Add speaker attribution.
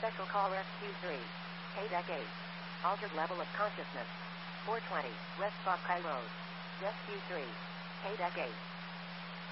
Speaker 1: Special call Rescue 3. KDEC 8. Altered level of consciousness. 420. West Buckeye Road. Rescue 3. KDEC 8.